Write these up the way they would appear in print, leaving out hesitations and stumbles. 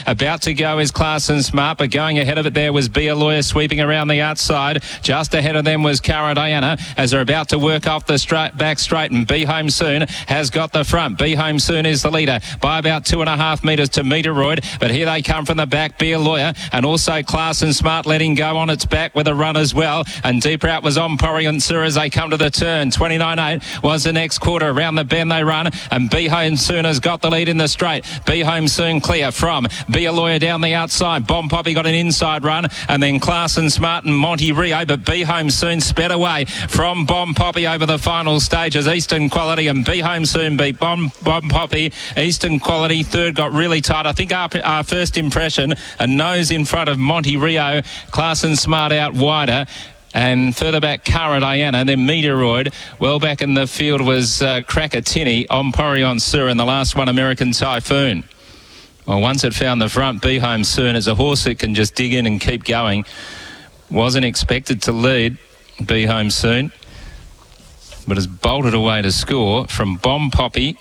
About to go is Class and Smart, but going ahead of it there was Be a Lawyer sweeping around the outside. Just ahead of them was Cara Diana as they're about to work off the back straight, and Be Home Soon has got the front. Be Home Soon is the leader by about 2.5 metres to Meteoroid, but here they come from the back, Be a Lawyer, and also Class and Smart letting go on its back with a run as well, and deeper out was On Porion Sur as they come to the turn. 29.8 was the next quarter. Around the bend they run, and Be Home Soon has got the lead in the straight. Be Home Soon clear from Be a Lawyer down the outside. Bomb Poppy got an inside run, and then Class and Smart and Monty Rio, but Be Home Soon sped away from Bomb Poppy over the final stages. Eastern Quality and Be Home Soon beat Bomb Poppy. Eastern Quality third got really tight. I think our first impression, a nose in front of Monty Rio. Class and Smart out wider. And further back, Cara Diana, then Meteoroid. Well back in the field was Krakatini, On Porion Sur, and the last one, American Typhoon. Well, once it found the front, Be Home Soon, as a horse that can just dig in and keep going. Wasn't expected to lead, Be Home Soon, but has bolted away to score from Bomb Poppy,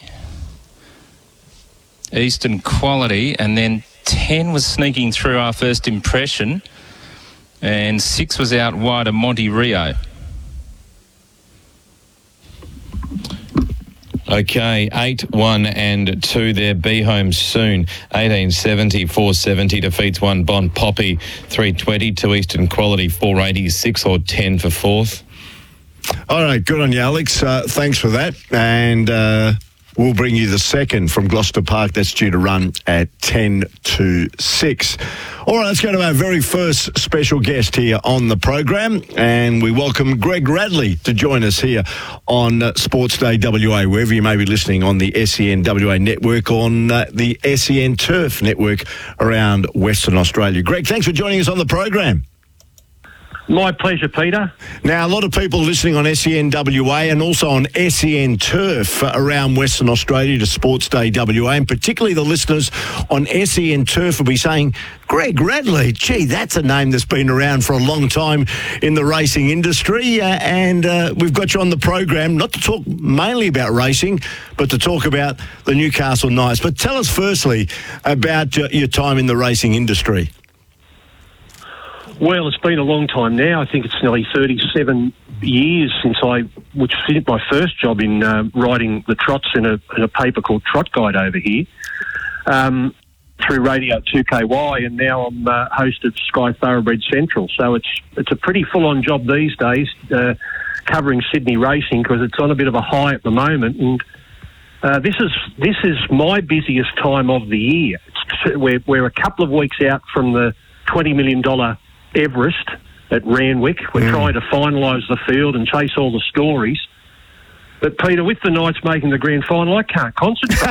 Eastern Quality, and then 10 was sneaking through our first impression. And 6 was out wide of Monty Rio. Okay, 8, 1 and 2 there. Be Home Soon. 1870, 470 defeats 1 Bomb Poppy. 320 to Eastern Quality. 480, 6 or 10 for fourth. All right, good on you, Alex. Thanks for that. And we'll bring you the second from Gloucester Park. That's due to run at 10 to 6. All right, let's go to our very first special guest here on the program. And we welcome Greg Radley to join us here on Sports Day WA, wherever you may be listening on the SEN WA network, on the SEN Turf network around Western Australia. Greg, thanks for joining us on the program. My pleasure, Peter. Now, a lot of people listening on SEN WA and also on SEN Turf around Western Australia to Sports Day WA, and particularly the listeners on SEN Turf will be saying, Greg Radley, gee, that's a name that's been around for a long time in the racing industry, and we've got you on the program not to talk mainly about racing, but to talk about the Newcastle Knights. But tell us firstly about your time in the racing industry. Well, it's been a long time now. I think it's nearly 37 years since I finished my first job in writing the trots in a paper called Trot Guide over here, through Radio 2KY, and now I'm host of Sky Thoroughbred Central. So it's a pretty full-on job these days, covering Sydney racing, because it's on a bit of a high at the moment. And this is my busiest time of the year. We're a couple of weeks out from the $20 million Everest at Randwick. We're trying to finalise the field and chase all the stories. But, Peter, with the Knights making the grand final, I can't concentrate.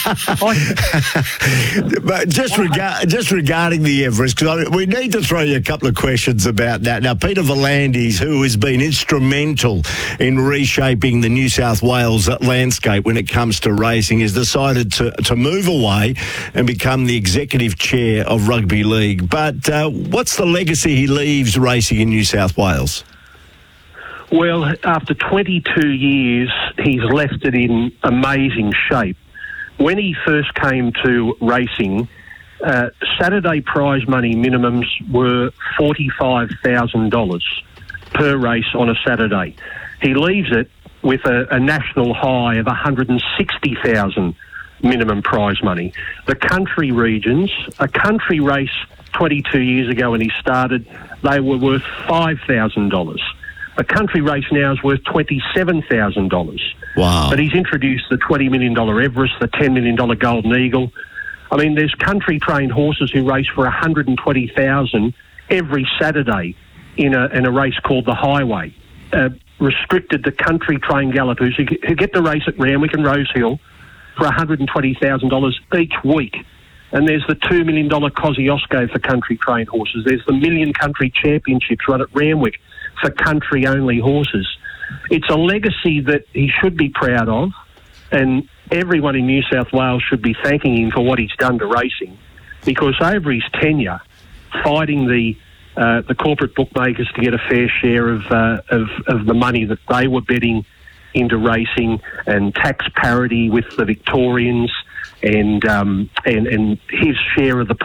But just regarding the Everest, because we need to throw you a couple of questions about that. Now, Peter V'landys, who has been instrumental in reshaping the New South Wales landscape when it comes to racing, has decided to move away and become the executive chair of Rugby League. But what's the legacy he leaves racing in New South Wales? Well, after 22 years, he's left it in amazing shape. When he first came to racing, Saturday prize money minimums were $45,000 per race on a Saturday. He leaves it with a national high of $160,000 minimum prize money. The country regions, a country race 22 years ago when he started, they were worth $5,000. A country race now is worth $27,000. Wow. But he's introduced the $20 million Everest, the $10 million Golden Eagle. I mean, there's country-trained horses who race for $120,000 every Saturday in a race called the Highway, restricted to country-trained gallopers who get to race at Randwick and Rosehill for $120,000 each week. And there's the $2 million Kosciuszko for country-trained horses. There's the Million Country Championships run at Randwick for country-only horses. It's a legacy that he should be proud of, and everyone in New South Wales should be thanking him for what he's done to racing, because over his tenure, fighting the corporate bookmakers to get a fair share of the money that they were betting into racing, and tax parity with the Victorians, and his share of the